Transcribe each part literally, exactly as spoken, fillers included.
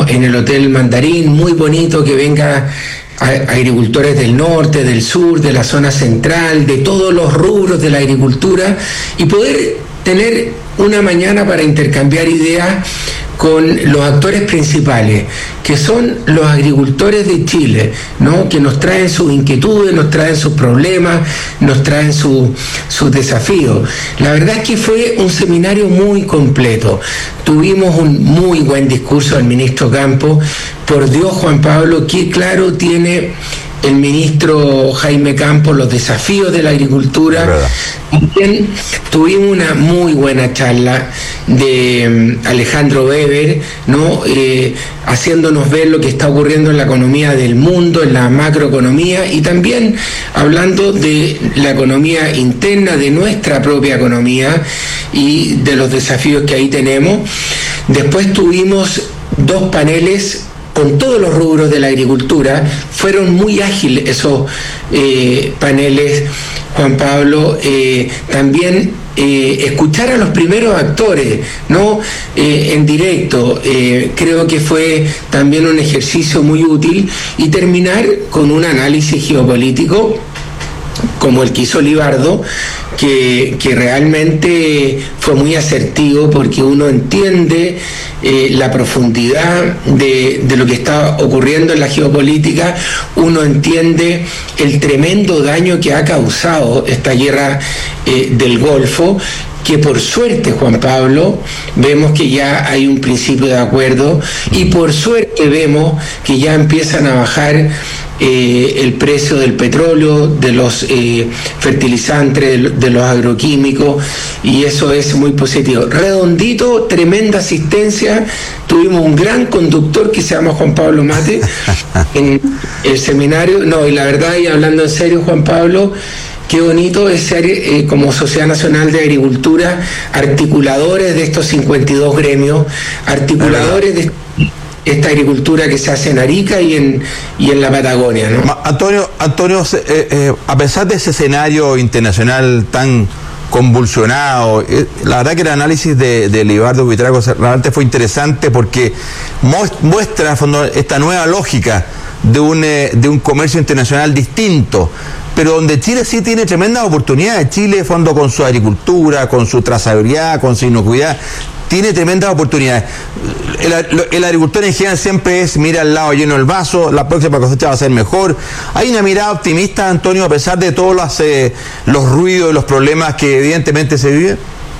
en el Hotel Mandarín, muy bonito que venga a agricultores del norte, del sur, de la zona central, de todos los rubros de la agricultura, y poder tener una mañana para intercambiar ideas con los actores principales, que son los agricultores de Chile, ¿no? Que nos traen sus inquietudes, nos traen sus problemas, nos traen su, sus desafíos. La verdad es que fue un seminario muy completo. Tuvimos un muy buen discurso del ministro Campos. Por Dios, Juan Pablo, qué claro tiene el ministro Jaime Campos los desafíos de la agricultura. También tuvimos una muy buena charla de Alejandro Weber, ¿no? Eh, haciéndonos ver lo que está ocurriendo en la economía del mundo, en la macroeconomía, y también hablando de la economía interna, de nuestra propia economía y de los desafíos que ahí tenemos. Después tuvimos dos paneles con todos los rubros de la agricultura. Fueron muy ágiles esos eh, paneles, Juan Pablo. Eh, también eh, escuchar a los primeros actores, ¿no? Eh, en directo, eh, creo que fue también un ejercicio muy útil, y terminar con un análisis geopolítico como el que hizo Libardo, que, que realmente fue muy asertivo, porque uno entiende eh, la profundidad de, de lo que está ocurriendo en la geopolítica, uno entiende el tremendo daño que ha causado esta guerra eh, del Golfo, que por suerte, Juan Pablo, vemos que ya hay un principio de acuerdo, y por suerte vemos que ya empiezan a bajar eh, el precio del petróleo, de los eh, fertilizantes, de, de los agroquímicos, y eso es muy positivo. Redondito, tremenda asistencia. Tuvimos un gran conductor que se llama Juan Pablo Mate en el seminario. No, y la verdad, y hablando en serio, Juan Pablo, qué bonito es ser, eh, como Sociedad Nacional de Agricultura, articuladores de estos cincuenta y dos gremios, articuladores de esta agricultura que se hace en Arica y en, y en la Patagonia, ¿no? Antonio, Antonio eh, eh, a pesar de ese escenario internacional tan convulsionado, eh, la verdad que el análisis de, de Libardo Buitrago realmente fue interesante, porque muestra a fondo esta nueva lógica de un, eh, de un comercio internacional distinto, pero donde Chile sí tiene tremendas oportunidades. Chile, fondo, con su agricultura, con su trazabilidad, con su inocuidad, tiene tremendas oportunidades. El, el agricultor en general siempre es, mira al lado lleno del vaso, la próxima cosecha va a ser mejor. Hay una mirada optimista, Antonio, a pesar de todos los, eh, los ruidos y los problemas que evidentemente se viven.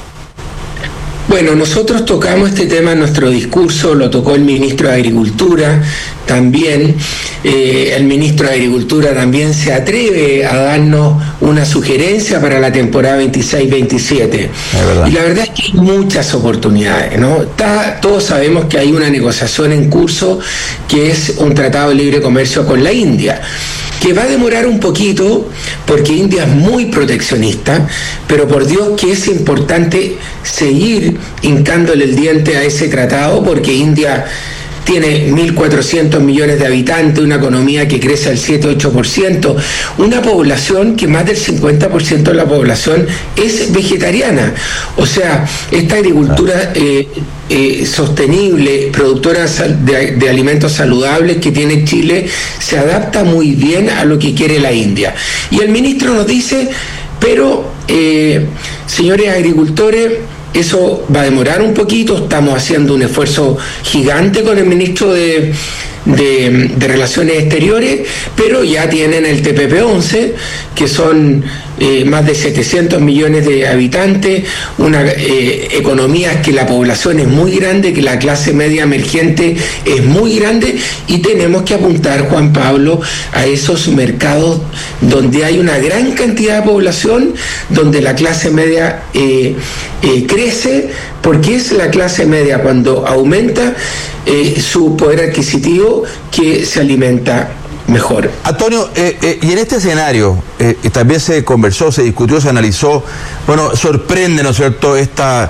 Bueno, nosotros tocamos este tema en nuestro discurso, lo tocó el ministro de Agricultura también. Eh, el ministro de Agricultura también se atreve a darnos una sugerencia para la temporada veintiséis veintisiete. Y la verdad es que hay muchas oportunidades, ¿no? Está, todos sabemos que hay una negociación en curso, que es un tratado de libre comercio con la India, que va a demorar un poquito porque India es muy proteccionista, pero por Dios que es importante seguir hincándole el diente a ese tratado, porque India tiene mil cuatrocientos millones de habitantes, una economía que crece al siete a ocho por ciento, una población que más del cincuenta por ciento de la población es vegetariana. O sea, esta agricultura eh, eh, sostenible, productora de, de alimentos saludables que tiene Chile, se adapta muy bien a lo que quiere la India. Y el ministro nos dice, pero eh, señores agricultores, eso va a demorar un poquito, estamos haciendo un esfuerzo gigante con el ministro de, de, de Relaciones Exteriores, pero ya tienen el T P P once, que son eh, más de setecientos millones de habitantes, una eh, economía que la población es muy grande, que la clase media emergente es muy grande, y tenemos que apuntar, Juan Pablo, a esos mercados donde hay una gran cantidad de población, donde la clase media eh, eh, crece, porque es la clase media cuando aumenta eh, su poder adquisitivo que se alimenta mejor. Antonio, eh, eh, y en este escenario eh, también se conversó, se discutió, se analizó, bueno, sorprende, ¿no es cierto?, esta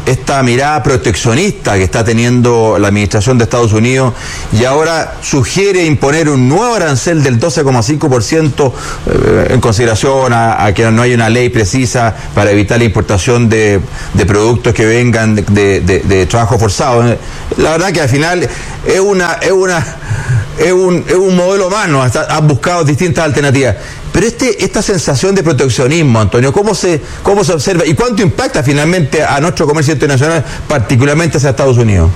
esta mirada proteccionista que está teniendo la administración de Estados Unidos y ahora sugiere imponer un nuevo arancel del doce coma cinco por ciento eh, en consideración a, a que no hay una ley precisa para evitar la importación de, de productos que vengan de, de, de, de trabajo forzado. La verdad que al final es una es una es un, es un modelo más, ¿no? Han buscado distintas alternativas. Pero este, esta sensación de proteccionismo, Antonio, ¿cómo se, cómo se observa y cuánto impacta finalmente a nuestro comercio internacional, particularmente hacia Estados Unidos?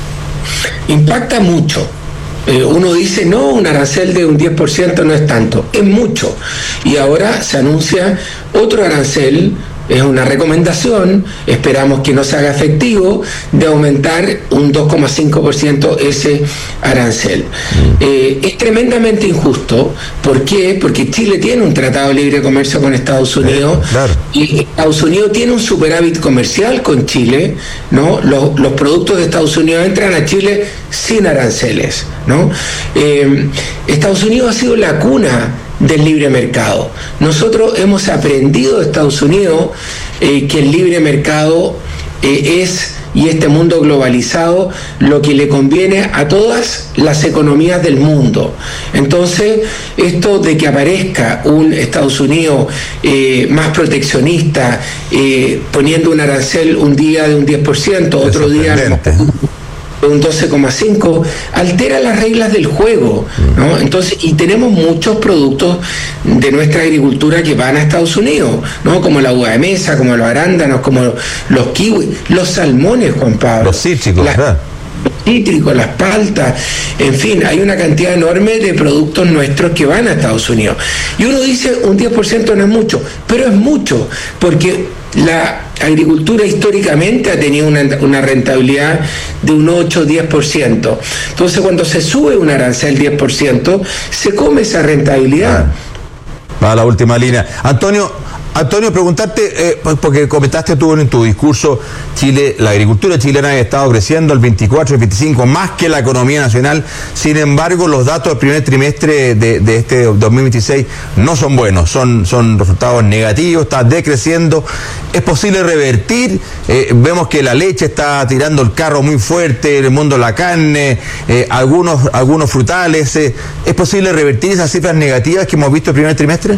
Impacta mucho. Eh, uno dice, no, un arancel de un diez por ciento no es tanto, es mucho. Y ahora se anuncia otro arancel, es una recomendación, esperamos que no se haga efectivo, de aumentar un dos coma cinco por ciento ese arancel. Eh, es tremendamente injusto. ¿Por qué? Porque Chile tiene un tratado de libre comercio con Estados Unidos, eh, claro. Y Estados Unidos tiene un superávit comercial con Chile, ¿no? Los, los productos de Estados Unidos entran a Chile sin aranceles, ¿no? Eh, Estados Unidos ha sido la cuna del libre mercado. Nosotros hemos aprendido de Estados Unidos eh, que el libre mercado eh, es, y este mundo globalizado, lo que le conviene a todas las economías del mundo. Entonces, esto de que aparezca un Estados Unidos eh, más proteccionista, eh, poniendo un arancel un día de un diez por ciento, otro día un doce coma cinco, altera las reglas del juego, ¿no? Entonces, y tenemos muchos productos de nuestra agricultura que van a Estados Unidos, ¿no? Como la uva de mesa, como los arándanos, como los kiwis, los salmones, Juan Pablo. Los cítricos, la, ¿verdad? Los cítricos, las paltas, en fin, hay una cantidad enorme de productos nuestros que van a Estados Unidos. Y uno dice, un diez por ciento no es mucho, pero es mucho, porque la agricultura históricamente ha tenido una, una rentabilidad de un ocho a diez por ciento. Entonces, cuando se sube un arancel diez por ciento, se come esa rentabilidad. Va a la última línea. Antonio, Antonio, preguntarte, eh, porque comentaste tú en tu discurso, Chile, la agricultura chilena ha estado creciendo el veinticuatro y veinticinco más que la economía nacional. Sin embargo, los datos del primer trimestre de, de este dos mil veintiséis no son buenos, son, son resultados negativos, está decreciendo. ¿Es posible revertir? Eh, vemos que la leche está tirando el carro muy fuerte, el mundo de la carne, eh, algunos, algunos frutales. Eh, ¿Es posible revertir esas cifras negativas que hemos visto el primer trimestre?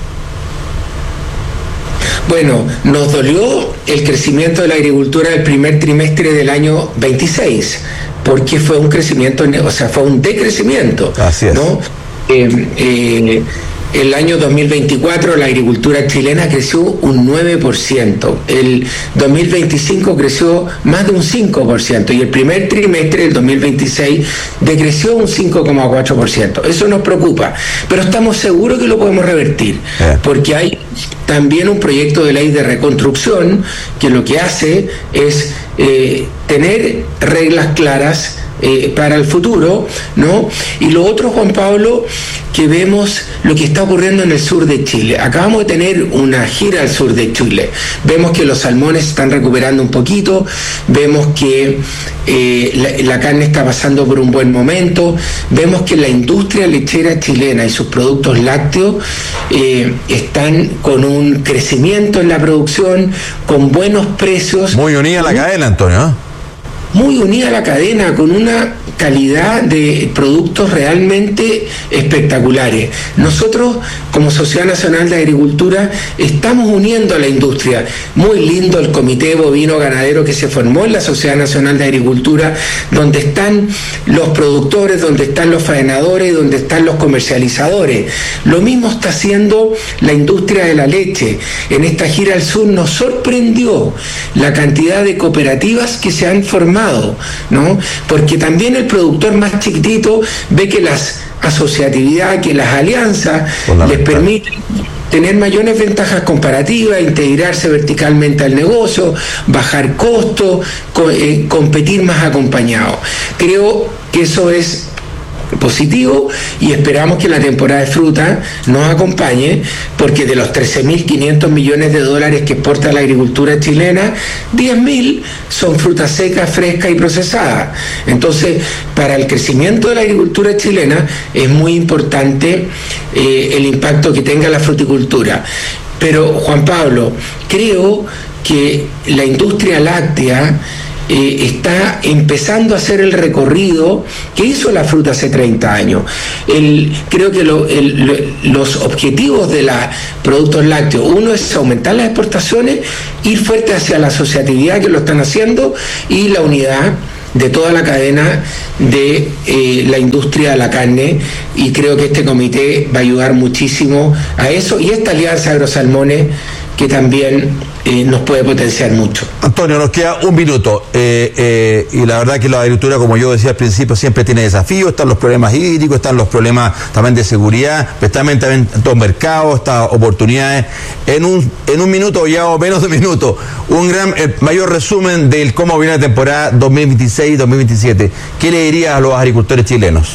Bueno, nos dolió el crecimiento de la agricultura del primer trimestre del año veintiséis, porque fue un crecimiento, o sea, fue un decrecimiento. Así es. ¿No? Eh, eh, el año dos mil veinticuatro la agricultura chilena creció un nueve por ciento, el dos mil veinticinco creció más de un cinco por ciento y el primer trimestre del dos mil veintiséis decreció un cinco coma cuatro por ciento. Eso nos preocupa, pero estamos seguros que lo podemos revertir, eh. porque hay también un proyecto de ley de reconstrucción que lo que hace es eh, tener reglas claras Eh, para el futuro, ¿no? Y lo otro, Juan Pablo, que vemos lo que está ocurriendo en el sur de Chile. Acabamos de tener una gira al sur de Chile. Vemos que los salmones están recuperando un poquito, vemos que eh, la, la carne está pasando por un buen momento, vemos que la industria lechera chilena y sus productos lácteos eh, están con un crecimiento en la producción, con buenos precios. Muy unida a la cadena, Antonio, ¿eh? Muy unida a la cadena, con una calidad de productos realmente espectaculares. Nosotros, como Sociedad Nacional de Agricultura, estamos uniendo a la industria. Muy lindo el Comité Bovino Ganadero que se formó en la Sociedad Nacional de Agricultura, donde están los productores, donde están los faenadores, donde están los comercializadores. Lo mismo está haciendo la industria de la leche. En esta gira al sur nos sorprendió la cantidad de cooperativas que se han formado, ¿no? Porque también el productor más chiquitito ve que las asociatividad, que las alianzas les permiten tener mayores ventajas comparativas, integrarse verticalmente al negocio, bajar costos, co- eh, competir más acompañado. Creo que eso es positivo y esperamos que la temporada de fruta nos acompañe, porque de los trece mil quinientos millones de dólares que exporta la agricultura chilena, diez mil son fruta seca, fresca y procesada. Entonces, para el crecimiento de la agricultura chilena es muy importante eh, el impacto que tenga la fruticultura. Pero, Juan Pablo, creo que la industria láctea eh, está empezando a hacer el recorrido que hizo la fruta hace treinta años. El, creo que lo, el, lo, los objetivos de los productos lácteos, uno es aumentar las exportaciones, ir fuerte hacia la asociatividad que lo están haciendo y la unidad de toda la cadena de eh, la industria de la carne, y creo que este comité va a ayudar muchísimo a eso, y esta alianza Agrosalmones que también eh, nos puede potenciar mucho. Antonio, nos queda un minuto eh, eh, y la verdad que la agricultura, como yo decía al principio, siempre tiene desafíos, están los problemas hídricos, están los problemas también de seguridad, pero también, también en todos mercados, estas oportunidades. En un, en un minuto, ya o menos de un minuto, un gran, el mayor resumen del cómo viene la temporada dos mil veintiséis dos mil veintisiete. ¿Qué le diría a los agricultores chilenos?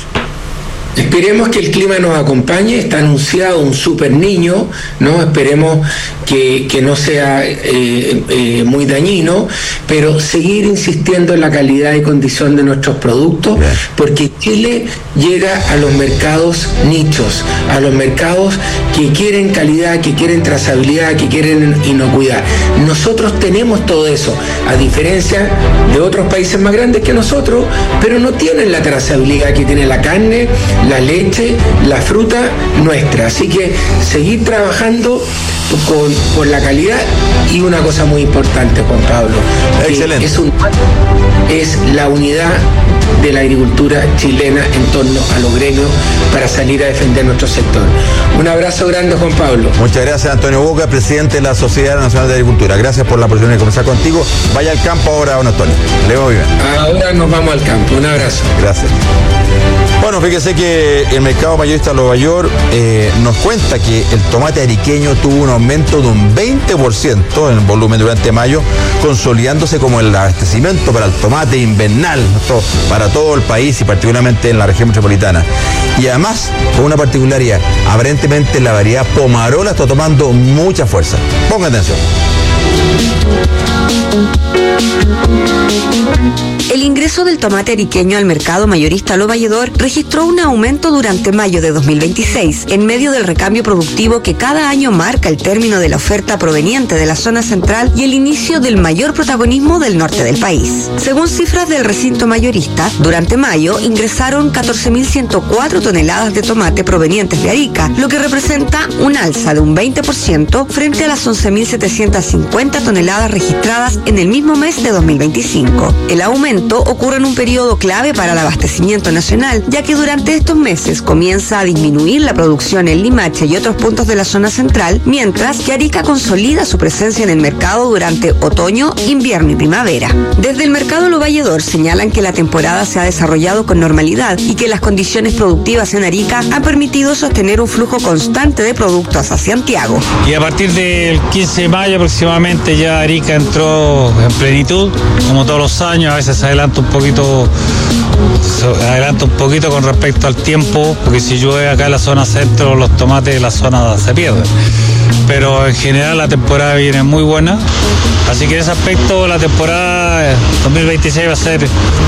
Esperemos que el clima nos acompañe, está anunciado un super niño, ¿no? Esperemos que, que no sea eh, eh, muy dañino, pero seguir insistiendo en la calidad y condición de nuestros productos, Bien. porque Chile llega a los mercados nichos, a los mercados que quieren calidad, que quieren trazabilidad, que quieren inocuidad. Nosotros tenemos todo eso, a diferencia de otros países más grandes que nosotros, pero no tienen la trazabilidad que tiene la carne, la leche, la fruta nuestra. Así que seguir trabajando con, con la calidad, y una cosa muy importante, Juan Pablo, Excelente. Es, un, es la unidad de la agricultura chilena en torno a los gremios para salir a defender nuestro sector. Un abrazo grande, Juan Pablo. Muchas gracias, Antonio Boca, presidente de la Sociedad Nacional de Agricultura. Gracias por la oportunidad de conversar contigo. Vaya al campo ahora, don Antonio. Le va muy bien. Ahora nos vamos al campo. Un abrazo. Gracias. Bueno, fíjese que el mercado mayorista de Nueva York eh, nos cuenta que el tomate ariqueño tuvo un aumento de un veinte por ciento en el volumen durante mayo, consolidándose como el abastecimiento para el tomate invernal, ¿no? Para todo el país y particularmente en la región metropolitana. Y además, con una particularidad, aparentemente la variedad Pomarola está tomando mucha fuerza. Ponga atención. El ingreso del tomate ariqueño al mercado mayorista Lo Valledor registró un aumento durante mayo de dos mil veintiséis, en medio del recambio productivo que cada año marca el término de la oferta proveniente de la zona central y el inicio del mayor protagonismo del norte del país. Según cifras del recinto mayorista, durante mayo ingresaron catorce mil ciento cuatro toneladas de tomate provenientes de Arica, lo que representa un alza de un veinte por ciento frente a las once mil setecientas cincuenta toneladas registradas en el mismo mes de dos mil veinticinco. El aumento ocurre en un periodo clave para el abastecimiento nacional, ya que durante estos meses comienza a disminuir la producción en Limache y otros puntos de la zona central, mientras que Arica consolida su presencia en el mercado durante otoño, invierno y primavera. Desde el mercado Lo Valledor señalan que la temporada se ha desarrollado con normalidad y que las condiciones productivas en Arica han permitido sostener un flujo constante de productos hacia Santiago. Y a partir del quince de mayo aproximadamente ya Arica entró en plenitud, como todos los años. A veces se adelanta un poquito se adelanta un poquito con respecto al tiempo, porque si llueve acá en la zona centro, los tomates de la zona se pierden, pero en general la temporada viene muy buena, así que en ese aspecto la temporada dos mil veintiséis va a ser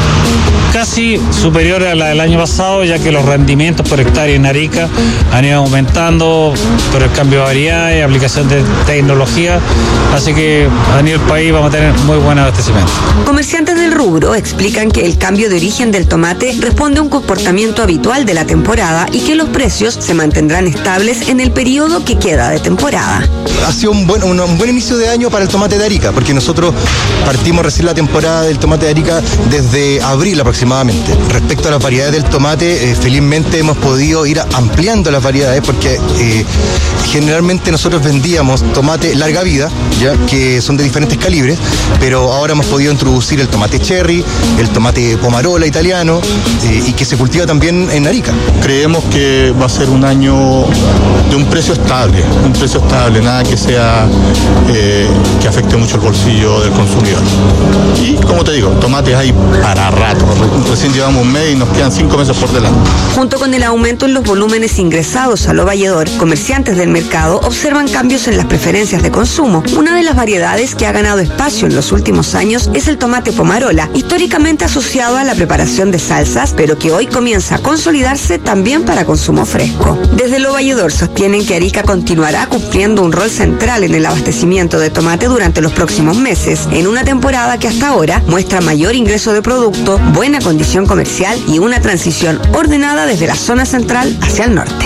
casi superior a la del año pasado, ya que los rendimientos por hectárea en Arica han ido aumentando por el cambio de variedades, aplicación de tecnología, así que a nivel país vamos a tener muy buen abastecimiento. Comerciantes del rubro explican que el cambio de origen del tomate responde a un comportamiento habitual de la temporada y que los precios se mantendrán estables en el periodo que queda de temporada. Ha sido un buen, un, un buen inicio de año para el tomate de Arica, porque nosotros partimos recién la temporada del tomate de Arica desde abril aproximadamente. Respecto a las variedades del tomate, eh, felizmente hemos podido ir ampliando las variedades, porque eh, generalmente nosotros vendíamos tomate larga vida, ya que son de diferentes calibres, pero ahora hemos podido introducir el tomate cherry, el tomate pomarola italiano, eh, y que se cultiva también en Arica. Creemos que va a ser un año de un precio estable, un precio estable, nada que sea eh, que afecte mucho el bolsillo del consumidor. Y como te digo, tomates hay para rato. Recién llevamos un mes y nos quedan cinco meses por delante. Junto con el aumento en los volúmenes ingresados a Lo Valledor, comerciantes del mercado observan cambios en las preferencias de consumo. Una de las variedades que ha ganado espacio en los últimos años es el tomate pomarola, históricamente asociado a la preparación de salsas, pero que hoy comienza a consolidarse también para consumo fresco. Desde Lo Valledor sostienen que Arica continuará cumpliendo cumpliendo un rol central en el abastecimiento de tomate durante los próximos meses, en una temporada que hasta ahora muestra mayor ingreso de producto, buena condición comercial y una transición ordenada desde la zona central hacia el norte.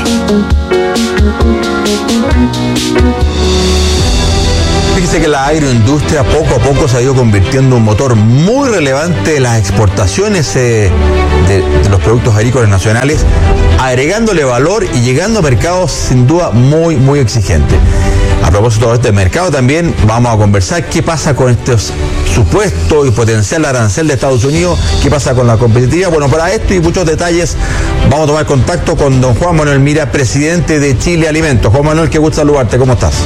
Fíjese que la agroindustria poco a poco se ha ido convirtiendo en un motor muy relevante de las exportaciones eh, de, de los productos agrícolas nacionales, agregándole valor y llegando a mercados sin duda muy, muy exigentes. A propósito de este mercado también vamos a conversar qué pasa con estos supuestos y potencial arancel de Estados Unidos, qué pasa con la competitividad. Bueno, para esto y muchos detalles vamos a tomar contacto con don Juan Manuel Mira, presidente de Chile Alimentos. Juan Manuel, qué gusto saludarte, ¿cómo estás?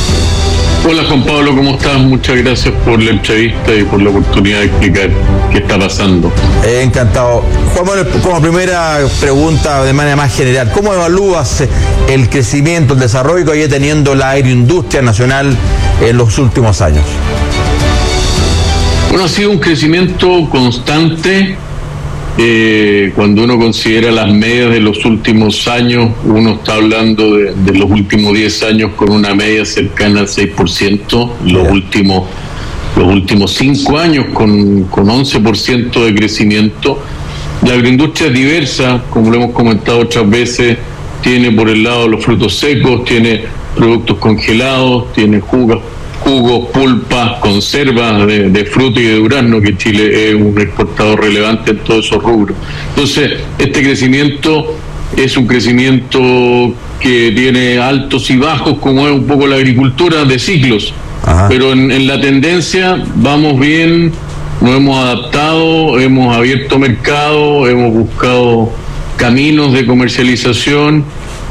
Hola Juan Pablo, ¿cómo estás? Muchas gracias por la entrevista y por la oportunidad de explicar qué está pasando. Eh, encantado. Juan Manuel, como primera pregunta de manera más general, ¿cómo evalúas el crecimiento, el desarrollo que viene teniendo la agroindustria nacional en los últimos años? Bueno, ha sido un crecimiento constante. Eh, cuando uno considera las medias de los últimos años, uno está hablando de, de los últimos diez años con una media cercana al seis por ciento, los yeah. últimos los últimos cinco años con, con once por ciento de crecimiento. La agroindustria es diversa, como lo hemos comentado otras veces, tiene por el lado los frutos secos, tiene productos congelados, tiene jugos, jugos, pulpas, conservas de, de fruta y de durazno, que Chile es un exportador relevante en todos esos rubros. Entonces, este crecimiento es un crecimiento que tiene altos y bajos, como es un poco la agricultura, de ciclos. Ajá. Pero en, en la tendencia vamos bien, nos hemos adaptado, hemos abierto mercado, hemos buscado caminos de comercialización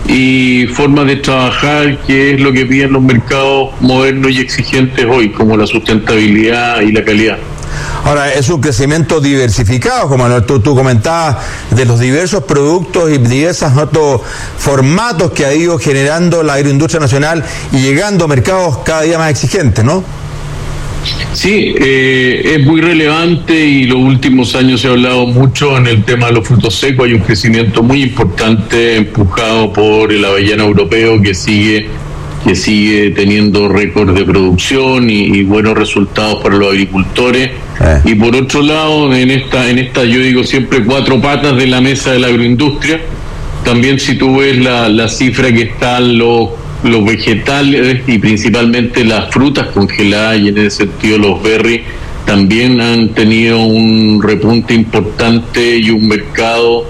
y formas de trabajar, que es lo que piden los mercados modernos y exigentes hoy, como la sustentabilidad y la calidad. Ahora, es un crecimiento diversificado, como tú, tú comentabas, de los diversos productos y diversos otros formatos que ha ido generando la agroindustria nacional y llegando a mercados cada día más exigentes, ¿no? Sí, eh, es muy relevante y los últimos años se ha hablado mucho en el tema de los frutos secos. Hay un crecimiento muy importante empujado por el avellano europeo que sigue que sigue teniendo récord de producción y, y buenos resultados para los agricultores. Eh. Y por otro lado, en esta, en esta yo digo siempre cuatro patas de la mesa de la agroindustria, también si tú ves la, la cifra que están los los vegetales y principalmente las frutas congeladas, y en ese sentido los berries también han tenido un repunte importante y un mercado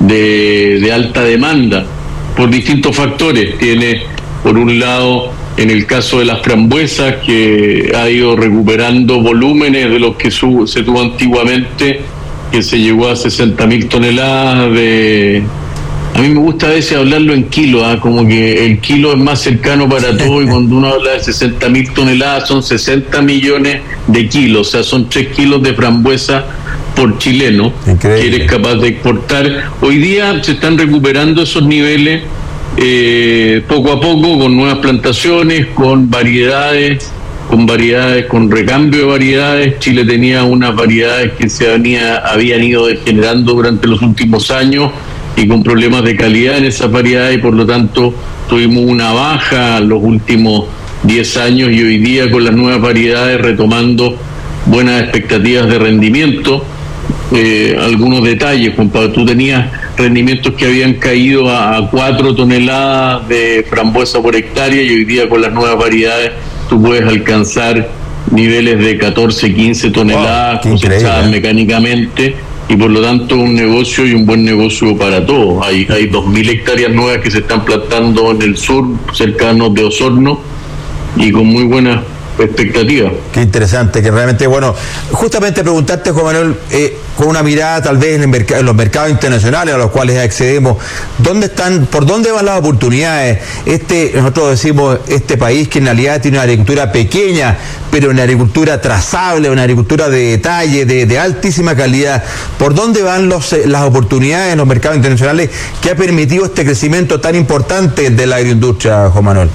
de, de alta demanda por distintos factores. Tiene, por un lado, en el caso de las frambuesas, que ha ido recuperando volúmenes de los que su, se tuvo antiguamente, que se llegó a sesenta mil toneladas de... A mí me gusta a veces hablarlo en kilos, ¿eh? Como que el kilo es más cercano para todo, y cuando uno habla de sesenta mil toneladas son sesenta millones de kilos, o sea, son tres kilos de frambuesa por chileno. Increíble. Que eres capaz de exportar. Hoy día se están recuperando esos niveles eh, poco a poco, con nuevas plantaciones, con variedades, con variedades, con recambio de variedades. Chile tenía unas variedades que se venía, habían ido degenerando durante los últimos años, y con problemas de calidad en esa variedad, y por lo tanto tuvimos una baja los últimos diez años, y hoy día con las nuevas variedades retomando buenas expectativas de rendimiento. Eh, algunos detalles, Juan Pablo, tú tenías rendimientos que habían caído a cuatro toneladas de frambuesa por hectárea, y hoy día con las nuevas variedades tú puedes alcanzar niveles de catorce, quince toneladas wow, cosechadas mecánicamente, y por lo tanto un negocio y un buen negocio para todos. Hay hay dos mil hectáreas nuevas que se están plantando en el sur, cercanos de Osorno, y con muy buenas expectativas. Qué interesante, que realmente, bueno, justamente preguntarte, Juan Manuel, eh, con una mirada tal vez en, el merc- en los mercados internacionales a los cuales accedemos, ¿dónde están, por dónde van las oportunidades? Este, nosotros decimos, este país que en realidad tiene una agricultura pequeña, pero una agricultura trazable, una agricultura de detalle, de, de altísima calidad. ¿Por dónde van los, las oportunidades en los mercados internacionales que ha permitido este crecimiento tan importante de la agroindustria, Juan Manuel?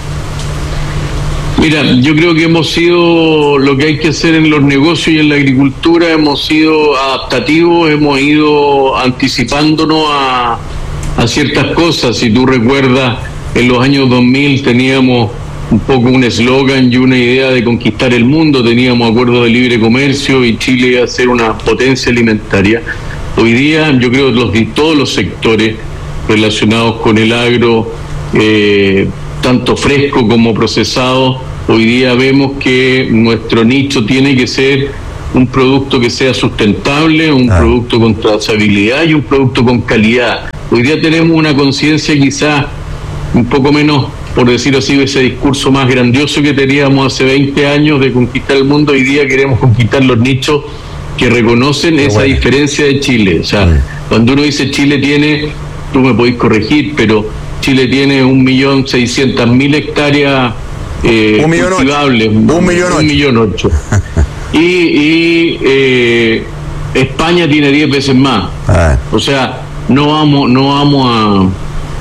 Mira, yo creo que hemos sido, lo que hay que hacer en los negocios y en la agricultura, hemos sido adaptativos, hemos ido anticipándonos a, a ciertas cosas. Si tú recuerdas, en los años dos mil teníamos un poco un eslogan y una idea de conquistar el mundo, teníamos acuerdos de libre comercio y Chile iba a ser una potencia alimentaria. Hoy día yo creo que los, todos los sectores relacionados con el agro, eh, tanto fresco como procesado, hoy día vemos que nuestro nicho tiene que ser un producto que sea sustentable, un ah. producto con trazabilidad y un producto con calidad. Hoy día tenemos una conciencia quizás un poco menos, por decirlo así, ese discurso más grandioso que teníamos hace veinte años de conquistar el mundo. Hoy día queremos conquistar los nichos que reconocen Qué esa bueno. diferencia de Chile. O sea, mm. cuando uno dice Chile tiene, tú me podés corregir, pero Chile tiene un millón seiscientas mil hectáreas eh, un millón cultivables, ocho. un millón un millón ocho. y y eh, España tiene diez veces más. Ah. O sea, no vamos, no vamos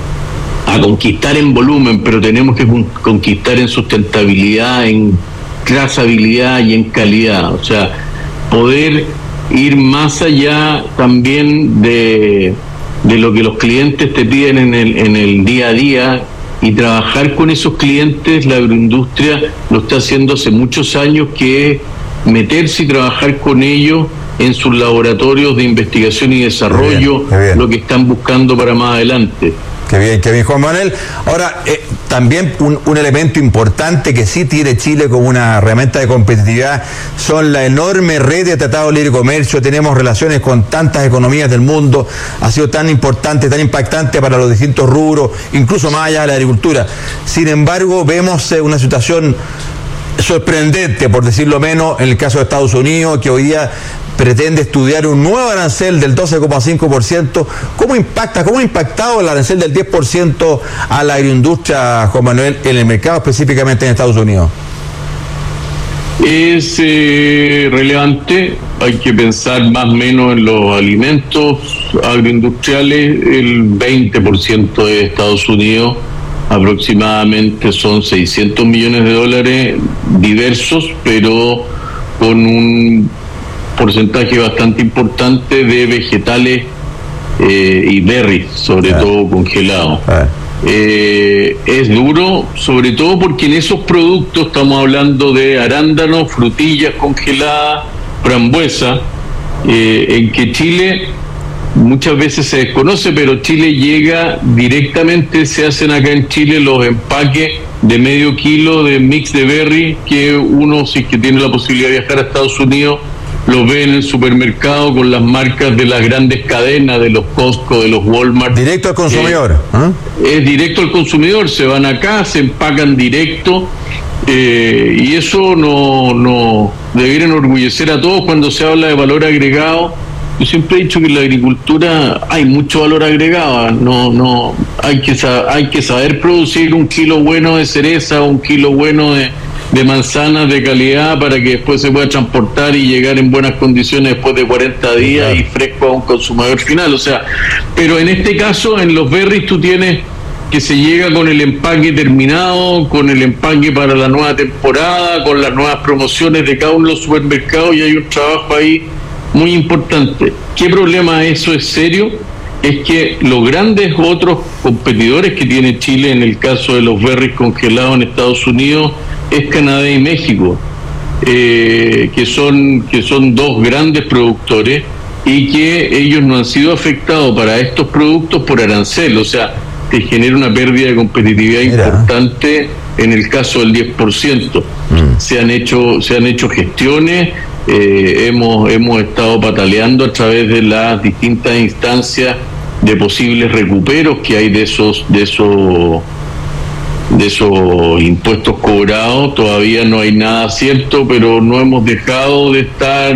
a, a conquistar en volumen, pero tenemos que conquistar en sustentabilidad, en trazabilidad y en calidad. O sea, poder ir más allá también de, de lo que los clientes te piden en el, en el día a día, y trabajar con esos clientes. La agroindustria lo está haciendo hace muchos años, que es meterse y trabajar con ellos en sus laboratorios de investigación y desarrollo, qué bien, qué bien. Lo que están buscando para más adelante. Qué bien, qué bien, Juan Manuel. Ahora, eh, también un, un elemento importante que sí tiene Chile como una herramienta de competitividad son la enorme red de tratados de libre comercio. Tenemos relaciones con tantas economías del mundo, ha sido tan importante, tan impactante para los distintos rubros, incluso más allá de la agricultura. Sin embargo, vemos eh, una situación sorprendente, por decirlo menos, en el caso de Estados Unidos, que hoy día pretende estudiar un nuevo arancel del doce coma cinco por ciento. ¿Cómo impacta, cómo ha impactado el arancel del diez por ciento a la agroindustria, Juan Manuel, en el mercado, específicamente en Estados Unidos? Es eh, relevante, hay que pensar más o menos en los alimentos agroindustriales. El veinte por ciento de Estados Unidos, aproximadamente son seiscientos millones de dólares diversos, pero con un porcentaje bastante importante de vegetales eh, y berries, sobre ah. todo congelados. Ah. Eh, es duro, sobre todo porque en esos productos estamos hablando de arándanos, frutillas congeladas, frambuesa, eh, en que Chile muchas veces se desconoce, pero Chile llega directamente, se hacen acá en Chile los empaques de medio kilo de mix de berry, que uno, si es que tiene la posibilidad de viajar a Estados Unidos, lo ve en el supermercado con las marcas de las grandes cadenas, de los Costco, de los Walmart. Directo al consumidor. Eh, ¿eh? Es directo al consumidor, se van acá, se empacan directo, eh, y eso no, no debería enorgullecer a todos cuando se habla de valor agregado. Yo siempre he dicho que en la agricultura hay mucho valor agregado, no, no, hay que, hay que saber producir un kilo bueno de cereza, un kilo bueno de de manzanas de calidad para que después se pueda transportar y llegar en buenas condiciones después de cuarenta días y fresco a un consumidor final. O sea, pero en este caso, en los berries tú tienes que se llega con el empaque terminado, con el empaque para la nueva temporada, con las nuevas promociones de cada uno de los supermercados, y hay un trabajo ahí muy importante. ¿Qué problema eso es serio? Es que los grandes otros competidores que tiene Chile, en el caso de los berries congelados en Estados Unidos, es Canadá y México, eh, que son que son dos grandes productores, y que ellos no han sido afectados para estos productos por arancel. O sea, te genera una pérdida de competitividad Mira. importante en el caso del diez por ciento. Mm. Se han hecho se han hecho gestiones, eh, hemos hemos estado pataleando a través de las distintas instancias de posibles recuperos que hay de esos de esos de esos impuestos cobrados. Todavía no hay nada cierto, pero no hemos dejado de estar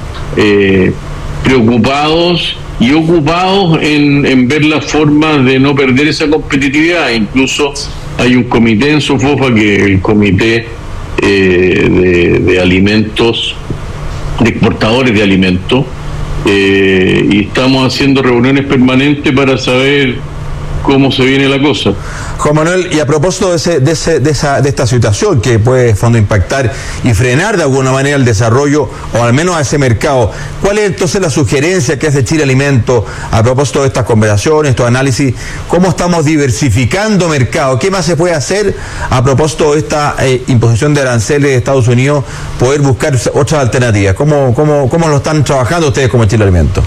eh, preocupados y ocupados en, en ver las formas de no perder esa competitividad. Incluso hay un comité en Sofofa, que es el comité eh, de, de alimentos, de exportadores de alimentos, eh, y estamos haciendo reuniones permanentes para saber cómo se viene la cosa. Juan Manuel, y a propósito de, ese, de, ese, de, esa, de esta situación que puede fondo impactar y frenar de alguna manera el desarrollo, o al menos a ese mercado, ¿cuál es entonces la sugerencia que hace Chile Alimentos a propósito de estas conversaciones, estos análisis? ¿Cómo estamos diversificando mercado? ¿Qué más se puede hacer a propósito de esta eh, imposición de aranceles de Estados Unidos, poder buscar otras alternativas? ¿Cómo, cómo, cómo lo están trabajando ustedes como Chile Alimentos?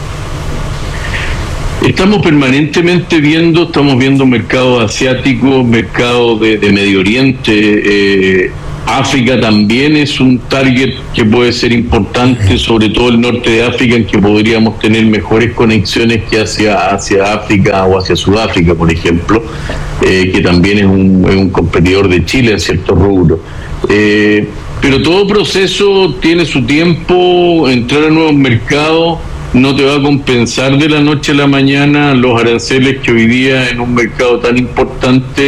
Estamos permanentemente viendo, estamos viendo mercados asiáticos, mercados de, de Medio Oriente, eh, África también es un target que puede ser importante, sobre todo el norte de África, en que podríamos tener mejores conexiones que hacia, hacia África o hacia Sudáfrica, por ejemplo, eh, que también es un, es un competidor de Chile en ciertos rubros. Eh, pero todo proceso tiene su tiempo, entrar a nuevos mercados no te va a compensar de la noche a la mañana los aranceles que hoy día en un mercado tan importante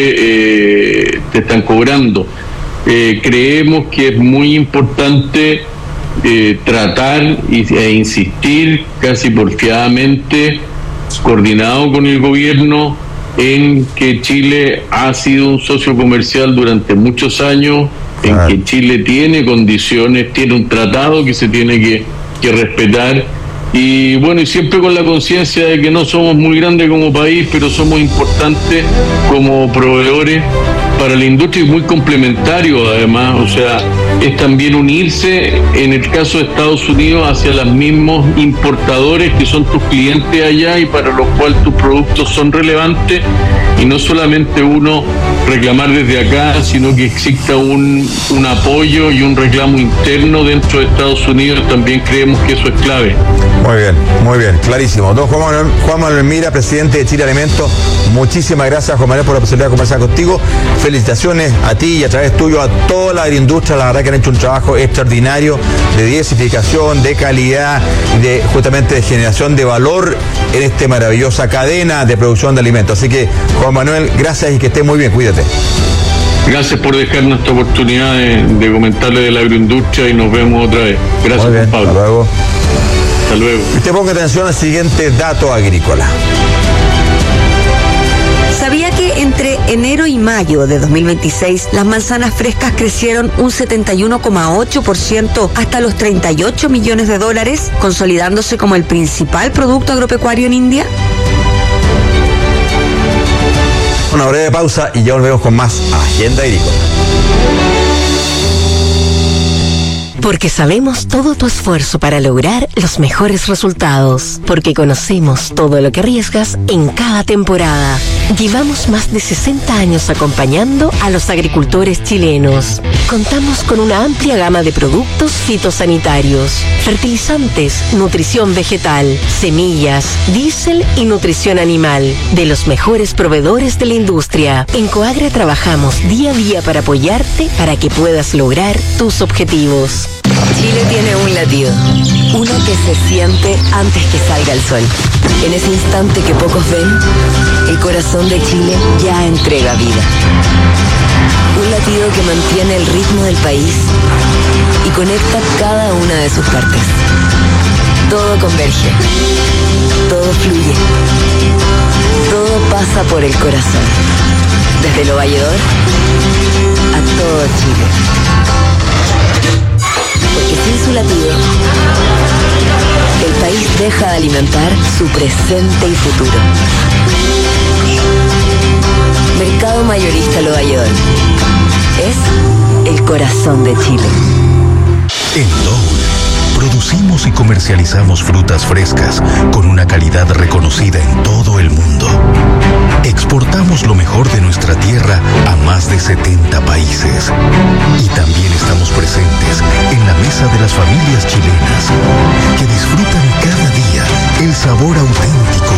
eh, te están cobrando. Eh, creemos que es muy importante eh, tratar y, e insistir casi porfiadamente, coordinado con el gobierno, en que Chile ha sido un socio comercial durante muchos años, en ah. que Chile tiene condiciones, tiene un tratado que se tiene que, que respetar. Y bueno, y siempre con la conciencia de que no somos muy grandes como país, pero somos importantes como proveedores para la industria y muy complementarios además. O sea, es también unirse, en el caso de Estados Unidos, hacia los mismos importadores que son tus clientes allá y para los cuales tus productos son relevantes, y no solamente uno reclamar desde acá, sino que exista un, un apoyo y un reclamo interno dentro de Estados Unidos. También creemos que eso es clave. Muy bien, muy bien, clarísimo. Don Juan Manuel, Juan Manuel Mira, presidente de Chile Alimentos, muchísimas gracias, Juan Manuel, por la posibilidad de conversar contigo. Felicitaciones a ti y a través tuyo a toda la agroindustria. La verdad que han hecho un trabajo extraordinario de diversificación, de calidad y de justamente de generación de valor en esta maravillosa cadena de producción de alimentos. Así que, Juan Manuel, gracias y que estés muy bien, cuídate. Gracias por dejarnos esta oportunidad de, de comentarle de la agroindustria y nos vemos otra vez. Gracias, muy bien, Pablo. Hasta luego. Hasta luego. Y usted ponga atención al siguiente dato agrícola. ¿Sabía que entre enero y mayo de dos mil veintiséis las manzanas frescas crecieron un setenta y uno coma ocho por ciento hasta los treinta y ocho millones de dólares, consolidándose como el principal producto agropecuario en India? Una breve pausa y ya volvemos con más Agenda Agrícola. Porque sabemos todo tu esfuerzo para lograr los mejores resultados. Porque conocemos todo lo que arriesgas en cada temporada. Llevamos más de sesenta años acompañando a los agricultores chilenos. Contamos con una amplia gama de productos fitosanitarios, fertilizantes, nutrición vegetal, semillas, diésel y nutrición animal, de los mejores proveedores de la industria. En Coagra trabajamos día a día para apoyarte para que puedas lograr tus objetivos. Chile tiene un latido, uno que se siente antes que salga el sol. En ese instante que pocos ven, el corazón de Chile ya entrega vida. Un latido que mantiene el ritmo del país y conecta cada una de sus partes. Todo converge, todo fluye, todo pasa por el corazón. Desde Lo Valledor a todo Chile. Porque sin su latido, el país deja de alimentar su presente y futuro. Mercado Mayorista Lo Valledor es el corazón de Chile. En Dole producimos y comercializamos frutas frescas con una calidad reconocida en todo el mundo. Exportamos lo mejor de nuestra tierra a más de setenta países. Y también estamos presentes en la mesa de las familias chilenas que disfrutan cada día el sabor auténtico